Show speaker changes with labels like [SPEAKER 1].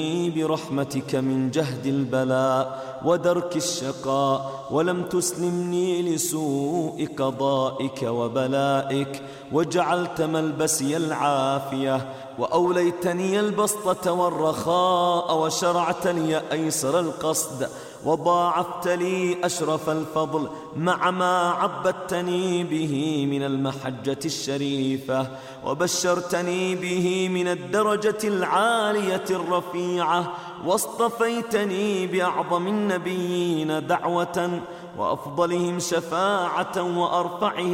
[SPEAKER 1] برحمتك من جهد البلاء ودرك الشقاء، ولم تسلمني لسوء قضائك وبلائك، وجعلت ملبسي العافية، وأوليتني البسطة والرخاء، وشرعت لي أيسر القصد، وضاعفت لي أشرف الفضل مع ما عبدتني به من المحجة الشريفة، وبشرتني به من الدرجة العالية الرفيعة، واصطفيتني بأعظم النبيين دعوة، وأفضلهم شفاعة، وأرفعهم